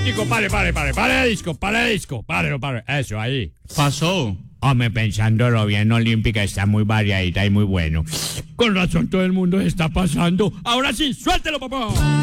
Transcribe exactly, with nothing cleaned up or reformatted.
momentico, pare, pare, pare, pare de disco, pare de disco, pare, pare, eso, ahí. Pasó. Hombre, pensándolo bien, Olímpica está muy variadita y muy bueno. Con razón todo el mundo se está pasando. Ahora sí, suéltelo, papá.